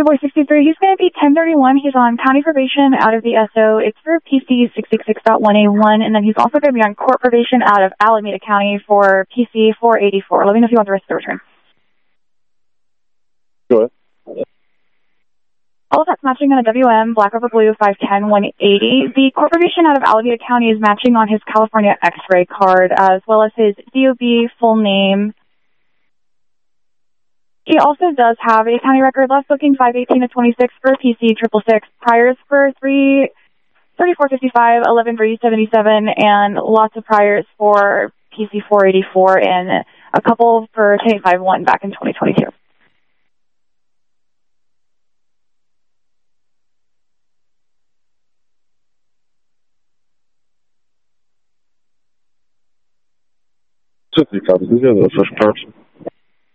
Boy 63, he's going to be 1031. He's on county probation out of the SO. It's for PC 666.1A1, and then he's also going to be on court probation out of Alameda County for PC 484. Let me know if you want the rest of the return. Go ahead. All of that's matching on a WM, black over blue, 510-180. The court probation out of Alameda County is matching on his California X-ray card, as well as his DOB full name. He also does have a county record, last booking 518-26 for PC 666, priors for 3455, 11377, and lots of priors for PC 484 and a couple for 10851 back in 2022. Copies. These are the first person.